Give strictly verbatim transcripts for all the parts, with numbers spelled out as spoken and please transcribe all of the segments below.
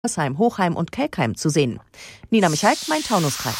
Heim, Hochheim und Kelkheim zu sehen. Nina Michalk, mein Taunuskreis.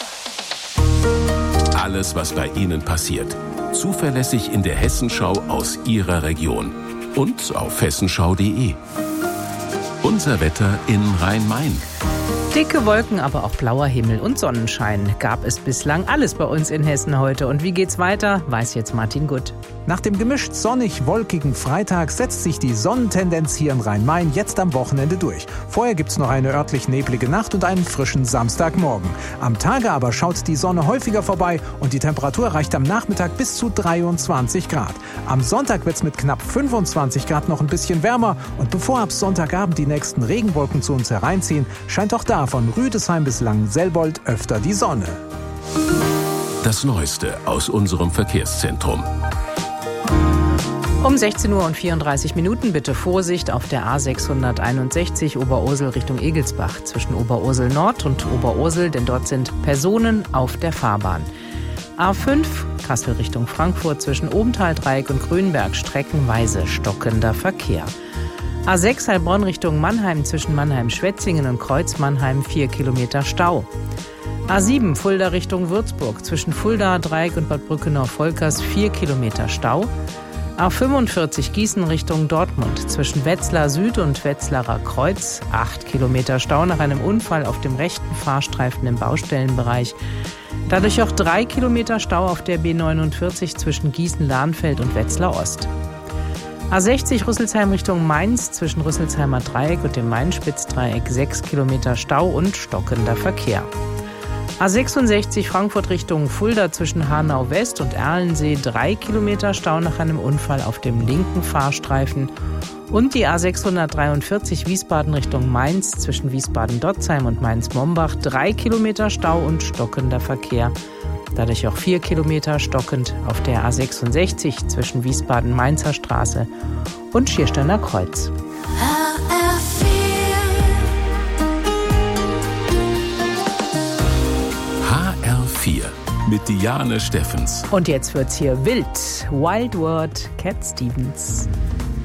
Alles, was bei Ihnen passiert. Zuverlässig in der Hessenschau aus Ihrer Region. Und auf hessenschau punkt de. Unser Wetter in Rhein-Main. Dicke Wolken, aber auch blauer Himmel und Sonnenschein gab es bislang alles bei uns in Hessen heute. Und wie geht's weiter, weiß jetzt Martin Gutt. Nach dem gemischt sonnig-wolkigen Freitag setzt sich die Sonnentendenz hier in Rhein-Main jetzt am Wochenende durch. Vorher gibt's noch eine örtlich neblige Nacht und einen frischen Samstagmorgen. Am Tage aber schaut die Sonne häufiger vorbei und die Temperatur reicht am Nachmittag bis zu dreiundzwanzig Grad. Am Sonntag wird's mit knapp fünfundzwanzig Grad noch ein bisschen wärmer und bevor ab Sonntagabend die nächsten Regenwolken zu uns hereinziehen, scheint auch da von Rüdesheim bis Langenselbold öfter die Sonne. Das Neueste aus unserem Verkehrszentrum. Um sechzehn Uhr und vierunddreißig Minuten bitte Vorsicht auf der A sechshunderteinundsechzig Oberursel Richtung Egelsbach zwischen Oberursel Nord und Oberursel, denn dort sind Personen auf der Fahrbahn. A fünf Kassel Richtung Frankfurt zwischen Obentaldreieck und Grünberg streckenweise stockender Verkehr. A sechs Heilbronn Richtung Mannheim zwischen Mannheim-Schwetzingen und Kreuz Mannheim vier Kilometer Stau. A sieben Fulda Richtung Würzburg zwischen Fulda, Dreieck und Bad Brückenau-Volkers vier Kilometer Stau. A fünfundvierzig Gießen Richtung Dortmund zwischen Wetzlar Süd und Wetzlarer Kreuz acht Kilometer Stau nach einem Unfall auf dem rechten Fahrstreifen im Baustellenbereich. Dadurch auch drei Kilometer Stau auf der B neunundvierzig zwischen Gießen-Lahnfeld und Wetzlar Ost. A sechzig Rüsselsheim Richtung Mainz zwischen Rüsselsheimer Dreieck und dem Main-Spitz-Dreieck sechs Kilometer Stau und stockender Verkehr. A sechsundsechzig Frankfurt Richtung Fulda zwischen Hanau West und Erlensee drei Kilometer Stau nach einem Unfall auf dem linken Fahrstreifen. Und die A sechshundertdreiundvierzig Wiesbaden Richtung Mainz zwischen Wiesbaden-Dotzheim und Mainz-Mombach drei Kilometer Stau und stockender Verkehr. Dadurch auch vier Kilometer stockend auf der A sechsundsechzig zwischen Wiesbaden-Mainzer Straße und Schiersteiner Kreuz. H R vier mit Diane Steffens. Und jetzt wird's hier wild. Wild Word, Cat Stevens.